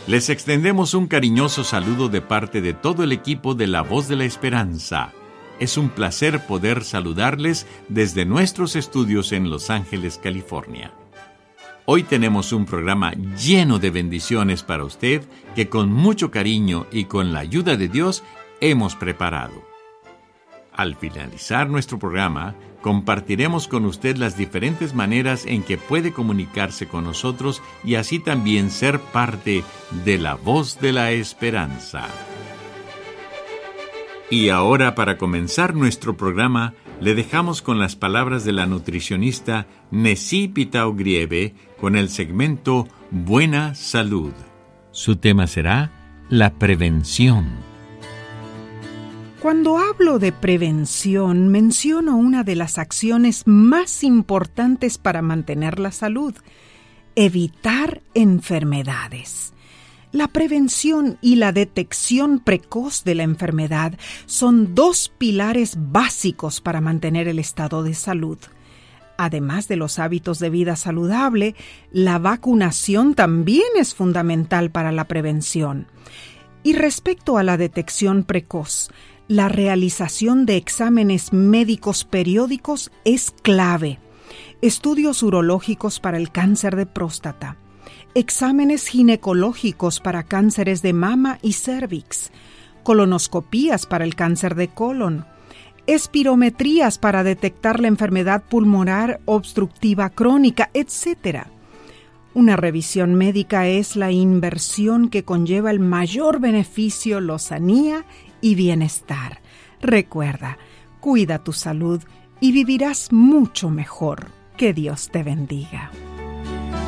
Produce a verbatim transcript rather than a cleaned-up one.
Les extendemos un cariñoso saludo de parte de todo el equipo de La Voz de la Esperanza. Es un placer poder saludarles desde nuestros estudios en Los Ángeles, California. Hoy tenemos un programa lleno de bendiciones para usted que con mucho cariño y con la ayuda de Dios hemos preparado. Al finalizar nuestro programa, compartiremos con usted las diferentes maneras en que puede comunicarse con nosotros y así también ser parte de La Voz de la Esperanza. Y ahora, para comenzar nuestro programa, le dejamos con las palabras de la nutricionista Nessie Pitao Grieve con el segmento Buena Salud. Su tema será la prevención. Cuando hablo de prevención, menciono una de las acciones más importantes para mantener la salud: evitar enfermedades. La prevención y la detección precoz de la enfermedad son dos pilares básicos para mantener el estado de salud. Además de los hábitos de vida saludable, la vacunación también es fundamental para la prevención. Y respecto a la detección precoz, la realización de exámenes médicos periódicos es clave. Estudios urológicos para el cáncer de próstata, exámenes ginecológicos para cánceres de mama y cérvix, colonoscopías para el cáncer de colon, espirometrías para detectar la enfermedad pulmonar obstructiva crónica, etcétera. Una revisión médica es la inversión que conlleva el mayor beneficio, lozanía y bienestar. Recuerda, cuida tu salud y vivirás mucho mejor. Que Dios te bendiga.